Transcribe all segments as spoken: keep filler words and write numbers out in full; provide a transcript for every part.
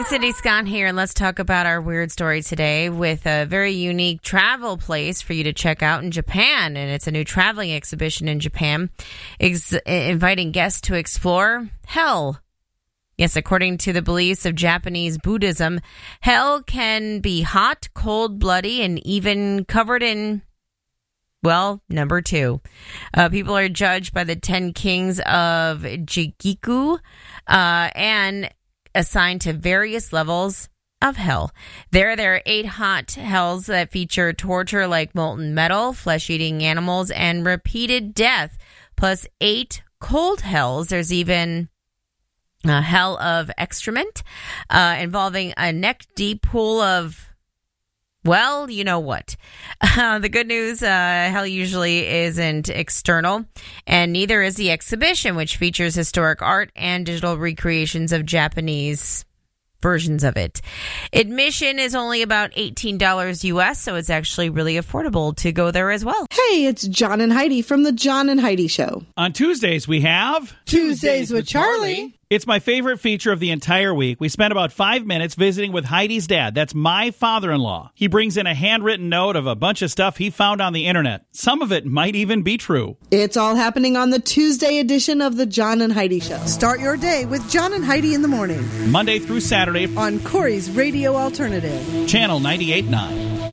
Cindy Scott here, and let's talk about our weird story today with a very unique travel place for you to check out in Japan. And it's a new traveling exhibition in Japan, ex- inviting guests to explore hell. Yes, according to the beliefs of Japanese Buddhism, hell can be hot, cold, bloody, and even covered in, well, number two. Uh, people are judged by the ten kings of Jigiku uh, and assigned to various levels of hell. There, there are eight hot hells that feature torture like molten metal, flesh-eating animals, and repeated death, plus eight cold hells. There's even a hell of excrement uh, involving a neck-deep pool of, well, you know what. Uh, the good news, uh, hell usually isn't external, and neither is the exhibition, which features historic art and digital recreations of Japanese versions of it. Admission is only about eighteen dollars U S, so it's actually really affordable to go there as well. Hey, it's John and Heidi from the John and Heidi Show. On Tuesdays, we have... Tuesdays with Charlie. It's my favorite feature of the entire week. We spent about five minutes visiting with Heidi's dad. That's my father-in-law. He brings in a handwritten note of a bunch of stuff he found on the internet. Some of it might even be true. It's all happening on the Tuesday edition of the John and Heidi Show. Start your day with John and Heidi in the morning. Monday through Saturday. On Corey's Radio Alternative. Channel ninety-eight point nine.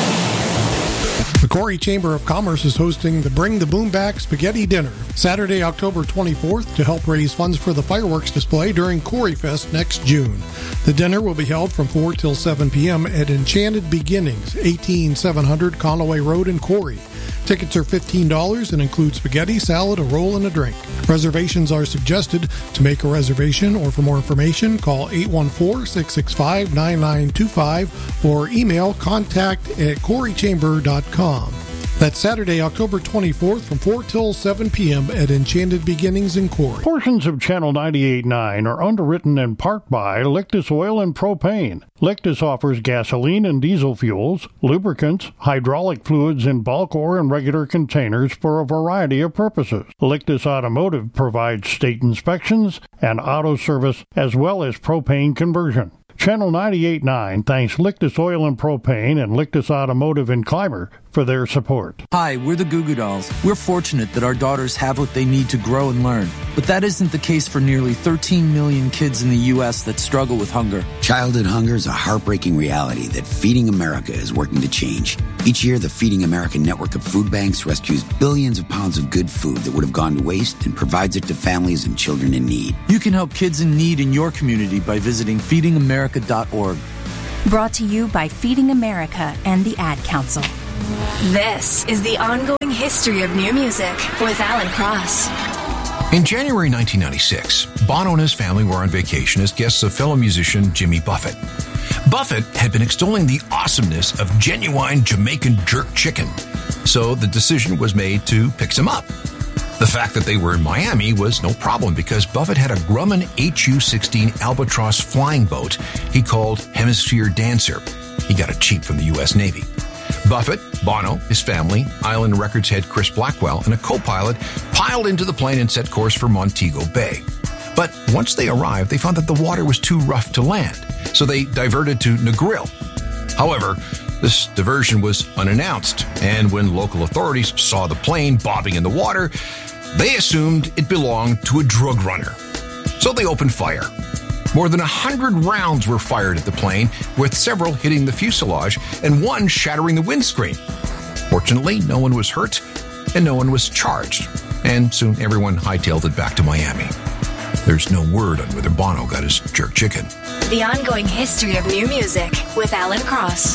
The Corey Chamber of Commerce is hosting the Bring the Boom Back Spaghetti Dinner Saturday, October twenty-fourth to help raise funds for the fireworks display during Corey Fest next June. The dinner will be held from four till seven p.m. at Enchanted Beginnings, eighteen seven hundred Conaway Road in Corey. Tickets are fifteen dollars and include spaghetti, salad, a roll, and a drink. Reservations are suggested. To make a reservation or for more information, call eight one four, six six five, nine nine two five or email contact at corey chamber dot com. That's Saturday, October twenty-fourth from four till seven p.m. at Enchanted Beginnings in Corey. Portions of Channel ninety-eight point nine are underwritten in part by Lictus Oil and Propane. Lictus offers gasoline and diesel fuels, lubricants, hydraulic fluids in bulk or in regular containers for a variety of purposes. Lictus Automotive provides state inspections and auto service as well as propane conversion. Channel ninety-eight point nine thanks Lictus Oil and Propane and Lictus Automotive in Clymer for their support. Hi, we're the Goo Goo Dolls. We're fortunate that our daughters have what they need to grow and learn. But that isn't the case for nearly thirteen million kids in the U S that struggle with hunger. Childhood hunger is a heartbreaking reality that Feeding America is working to change. Each year, the Feeding America network of food banks rescues billions of pounds of good food that would have gone to waste and provides it to families and children in need. You can help kids in need in your community by visiting feeding america dot org. Brought to you by Feeding America and the Ad Council. This is the ongoing history of new music with Alan Cross. In January nineteen ninety-six, Bono and his family were on vacation as guests of fellow musician Jimmy Buffett. Buffett had been extolling the awesomeness of genuine Jamaican jerk chicken, so the decision was made to pick some up. The fact that they were in Miami was no problem because Buffett had a Grumman H U sixteen Albatross flying boat he called Hemisphere Dancer. He got it cheap from the U S Navy. Buffett, Bono, his family, Island Records head Chris Blackwell, and a co-pilot piled into the plane and set course for Montego Bay. But once they arrived, they found that the water was too rough to land, so they diverted to Negril. However, this diversion was unannounced, and when local authorities saw the plane bobbing in the water, they assumed it belonged to a drug runner. So they opened fire. More than a hundred rounds were fired at the plane, with several hitting the fuselage and one shattering the windscreen. Fortunately, no one was hurt and no one was charged, and soon everyone hightailed it back to Miami. There's no word on whether Bono got his jerk chicken. The ongoing history of new music with Alan Cross.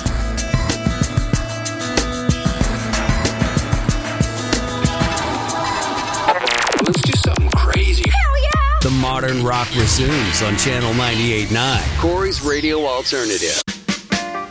Let's do something crazy. Hell yeah! The modern rock resumes on Channel ninety-eight point nine, Corey's Radio Alternative.